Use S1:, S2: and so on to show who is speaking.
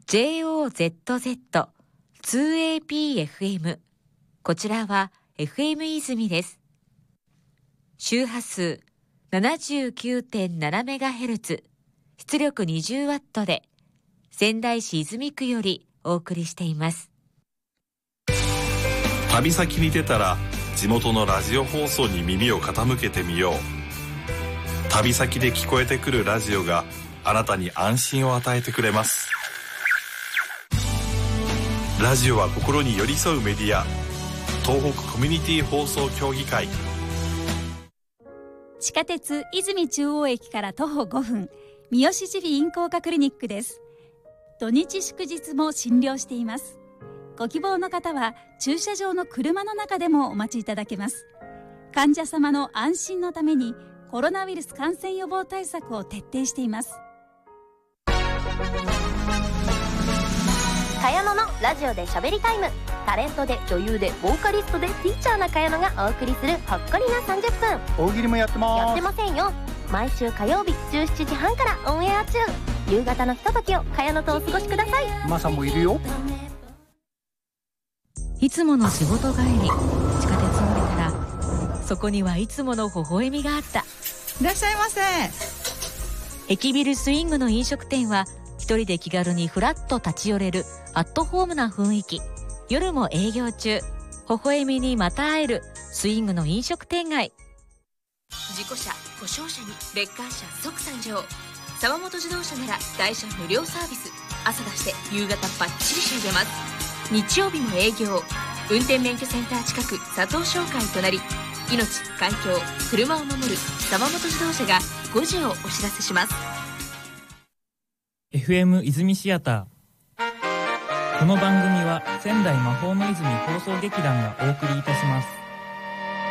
S1: JOZZ2APFM。こちらは FM 泉です。周波数 79.7MHz、出力 20W で仙台市泉区よりお送りしています。
S2: 旅先に出たら地元のラジオ放送に耳を傾けてみよう。旅先で聞こえてくるラジオがあなたに安心を与えてくれます。ラジオは心に寄り添うメディア、東北コミュニティ放送協議会。
S3: 地下鉄泉中央駅から徒歩5分、三好耳鼻咽喉科クリニックです。土日祝日も診療しています。ご希望の方は駐車場の車の中でもお待ちいただけます。患者様の安心のためにコロナウイルス感染予防対策を徹底しています。
S4: 茅野のラジオでしゃべりタイム。タレントで女優でボーカリストでティーチャーな茅野がお送りするほっこりな30分。
S5: 大喜利もやってます。
S4: やってませんよ。毎週火曜日17時半からオンエア中。夕方のひとときを茅野とお過ごしください。
S5: マサもいるよ。
S1: いつもの仕事帰り、地下鉄を降りたらそこにはいつもの微笑みがあった。
S6: いらっしゃいませ。
S1: 駅ビルスイングの飲食店は一人で気軽にフラッと立ち寄れるアットホームな雰囲気。夜も営業中。微笑みにまた会えるスイングの飲食店街。
S7: 事故車、故障車にレッカー車即参上。沢本自動車なら台車無料サービス。朝出して夕方バッチリ仕上げます。日曜日も営業。運転免許センター近く佐藤商会隣。命、環境、車を守る沢本自動車が5時をお知らせします。
S8: FM 泉シアター。この番組は仙台魔法の泉放送劇団がお送りいたします。